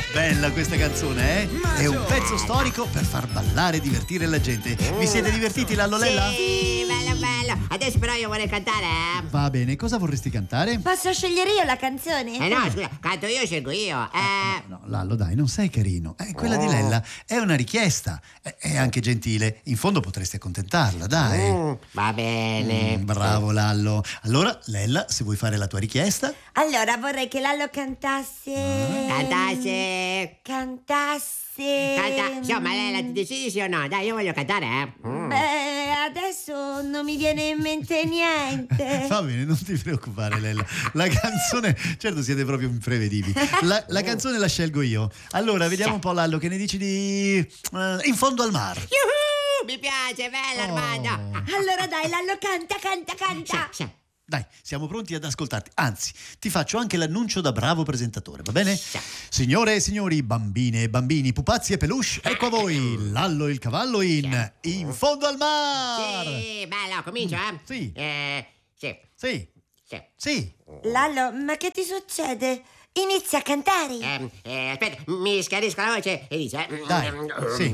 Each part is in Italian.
Bella questa canzone, eh? È un pezzo storico per far ballare e divertire la gente. Vi siete divertiti, Lallo Lella? Sì, bello bello. Adesso però io vorrei cantare, eh? Va bene, cosa vorresti cantare? Posso scegliere io la canzone? No, scusa, canto io, scelgo io. No, Lallo, dai, non sei carino. Quella di Lella è una richiesta. È anche gentile. In fondo potresti accontentarla, dai. Va bene. Bravo, Lallo. Allora, Lella, se vuoi fare la tua richiesta. Allora, vorrei che Lallo cantasse... Cantasse. Cantasse... Insomma, Lella, ti decidi sì o no? Dai, io voglio cantare, eh? Beh, adesso non mi viene in mente niente. Va bene, non ti preoccupare, Lella. La canzone, certo siete proprio imprevedibili. La canzone la scelgo io. Allora, vediamo un po', Lallo, che ne dici di In fondo al mar. Yuhu, mi piace, bella, Armando. Allora dai, Lallo, canta. Sì. Dai, siamo pronti ad ascoltarti. Anzi, ti faccio anche l'annuncio da bravo presentatore, va bene? Signore e signori, bambine e bambini, pupazzi e peluche, ecco a voi Lallo il cavallo in fondo al mar. Sì, bello, comincio, eh? Sì. Sì. Sì. Sì. Sì. Lallo, ma che ti succede? Inizia a cantare. Aspetta, mi schiarisco la voce e dice... Dai, sì.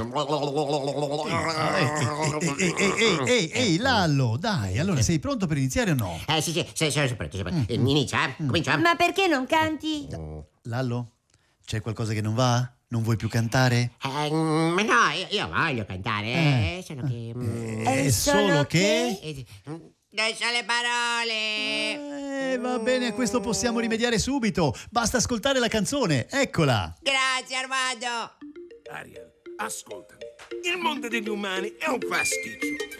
Ehi, Lallo, dai, allora sei pronto per iniziare o no? Sì, sono pronto. Inizia, comincio, eh? Ma perché non canti? Lallo, c'è qualcosa che non va? Non vuoi più cantare? Ma no, io voglio cantare, solo che... È solo che... Non so le parole. Va bene, a questo possiamo rimediare subito. Basta ascoltare la canzone, eccola. Grazie, Armando. Ariel, ascoltami. Il mondo degli umani è un pasticcio.